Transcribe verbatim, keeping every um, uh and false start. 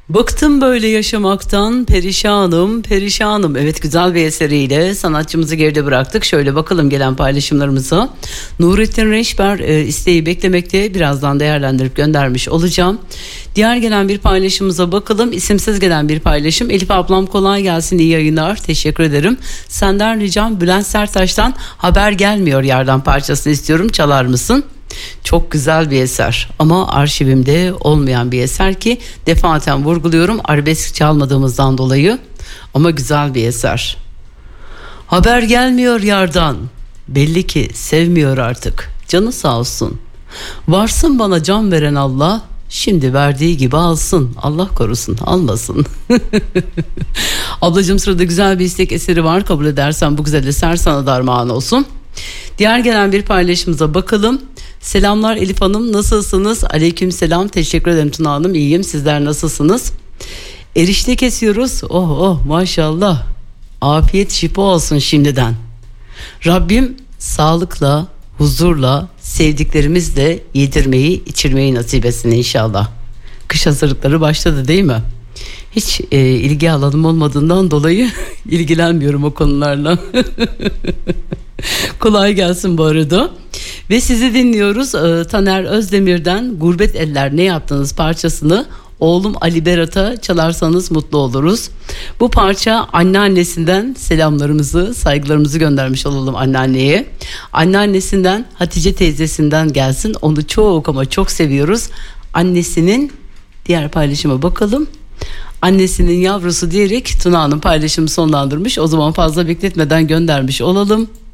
Bıktım böyle yaşamaktan, perişanım, perişanım. Evet, güzel bir eseriyle sanatçımızı geride bıraktık. Şöyle bakalım gelen paylaşımlarımıza. Nurettin Reşber e, isteği beklemekte, birazdan değerlendirip göndermiş olacağım. Diğer gelen bir paylaşımımıza bakalım. İsimsiz gelen bir paylaşım. Elif ablam kolay gelsin, iyi yayınlar, teşekkür ederim. Senden ricam Bülent Serttaş'tan Haber Gelmiyor Yardan parçasını istiyorum, çalar mısın? Çok güzel bir eser ama arşivimde olmayan bir eser ki defaten vurguluyorum, arabesk çalmadığımızdan dolayı, ama güzel bir eser. Haber gelmiyor yardan, belli ki sevmiyor artık, canı sağ olsun. Varsın bana can veren Allah, şimdi verdiği gibi alsın, Allah korusun almasın. Ablacığım, sırada güzel bir istek eseri var, kabul edersen bu güzel eser sana da armağan olsun. Diğer gelen bir paylaşımıza bakalım. Selamlar Elif Hanım, nasılsınız? Aleyküm selam, teşekkür ederim Tuna Hanım, iyiyim, sizler nasılsınız? Erişte kesiyoruz, oh oh maşallah, afiyet şifa olsun şimdiden. Rabbim sağlıkla, huzurla, sevdiklerimizle yedirmeyi, içirmeyi nasip etsin inşallah. Kış hazırlıkları başladı değil mi? Hiç e, ilgi alanım olmadığından dolayı ilgilenmiyorum o konularla. Kolay gelsin bu arada. Ve sizi dinliyoruz. Ee, Taner Özdemir'den Gurbet Eller Ne Yaptınız parçasını oğlum Ali Berat'a çalarsanız mutlu oluruz. Bu parça anneannesinden selamlarımızı, saygılarımızı göndermiş olalım anneanneye. Anneannesinden, Hatice teyzesinden gelsin. Onu çok ama çok seviyoruz. Annesinin, diğer paylaşıma bakalım. Annesinin yavrusu diyerek Tuna'nın paylaşımı sonlandırmış. O zaman fazla bekletmeden göndermiş olalım.